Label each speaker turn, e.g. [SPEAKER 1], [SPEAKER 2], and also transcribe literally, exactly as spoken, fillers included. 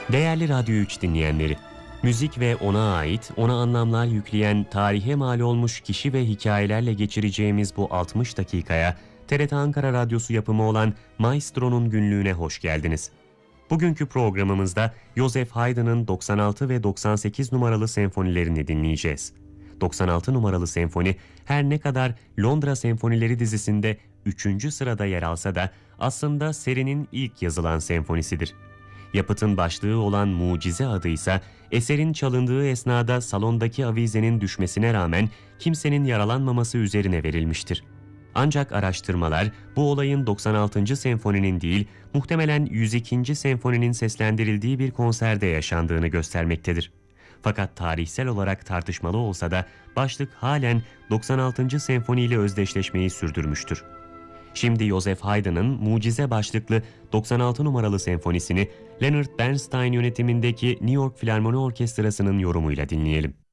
[SPEAKER 1] Değerli Radyo üç dinleyenleri, müzik ve ona ait, ona anlamlar yükleyen, tarihe mal olmuş kişi ve hikayelerle geçireceğimiz bu altmış dakikaya T R T Ankara Radyosu yapımı olan Maestro'nun günlüğüne hoş geldiniz. Bugünkü programımızda Joseph Haydn'ın doksan altı ve doksan sekiz numaralı senfonilerini dinleyeceğiz. doksan altı numaralı senfoni her ne kadar Londra Senfonileri dizisinde üçüncü sırada yer alsa da aslında serinin ilk yazılan senfonisidir. Yapıtın başlığı olan Mucize adı ise eserin çalındığı esnada salondaki avizenin düşmesine rağmen kimsenin yaralanmaması üzerine verilmiştir. Ancak araştırmalar bu olayın doksan altıncı senfoninin değil, muhtemelen yüz ikinci senfoninin seslendirildiği bir konserde yaşandığını göstermektedir. Fakat tarihsel olarak tartışmalı olsa da başlık halen doksan altıncı senfoni ile özdeşleşmeyi sürdürmüştür. Şimdi Joseph Haydn'ın Mucize başlıklı doksan altı numaralı senfonisini Leonard Bernstein yönetimindeki New York Filarmoni Orkestrası'nın yorumuyla dinleyelim.